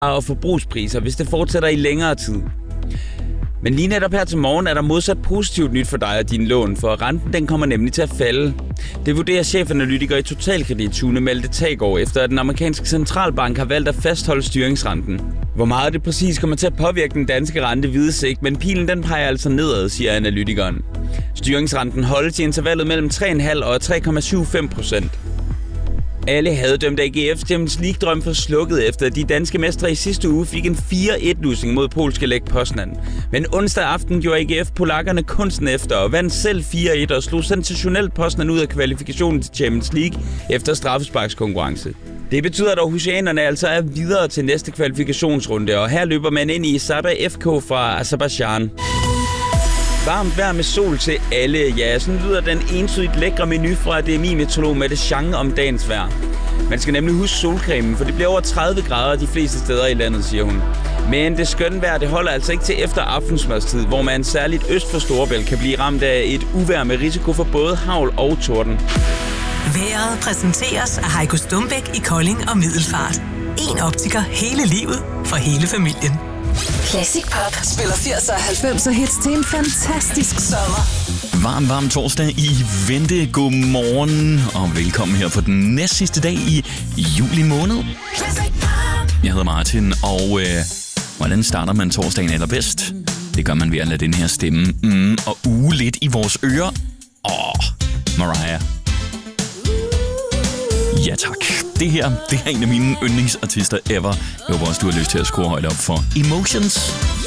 og forbrugspriser, hvis det fortsætter i længere tid. Men lige netop her til morgen er der modsat positivt nyt for dig og dine lån, for renten den kommer nemlig til at falde. Det vurderer chefanalytiker i Totalkredit Tune Malte Taggaard, efter at den amerikanske centralbank har valgt at fastholde styringsrenten. Hvor meget det præcis kommer til at påvirke den danske rente vides ikke, men pilen den peger altså nedad, siger analytikeren. Styringsrenten holdes i intervallet mellem 3,5 og 3,75%. Alle havde dømt AGF's Champions League-drøm for slukket, efter at de danske mestre i sidste uge fik en 4-1-losing mod polske Lech Poznan. Men onsdag aften gjorde AGF polakkerne kunsten efter og vandt selv 4-1 og slog sensationelt Poznan ud af kvalifikationen til Champions League efter straffesparkskonkurrence. Det betyder, at aarhusianerne altså er videre til næste kvalifikationsrunde, og her løber man ind i Zadar FK fra Aserbajdsjan. Varmt vejr med sol til alle. Ja, sådan lyder den entydigt lækre menu fra DMI-meteorolog Mette Schang om dagens vejr. Man skal nemlig huske solcremen, for det bliver over 30 grader de fleste steder i landet, siger hun. Men det skønne vejr, det holder altså ikke til efter aftensmadstid, hvor man særligt øst for Storebælt kan blive ramt af et uvejr med risiko for både hagl og torden. Vejret præsenteres af Heiko Stumbæk i Kolding og Middelfart. En optiker hele livet for hele familien. Classic Pop spiller 80'er og 90'er hits til en fantastisk sommer. Varm torsdag i vente. Godmorgen og velkommen her på den næstsidste dag i juli måned. Jeg hedder Martin, og hvordan starter man torsdagen allerbedst? Det gør man ved at lade den her stemme og uge lidt i vores ører. Mariah. Ja tak. Det her, det er en af mine yndlingsartister ever. Jeg håber også, du har lyst til at skrue højt op for Emotions.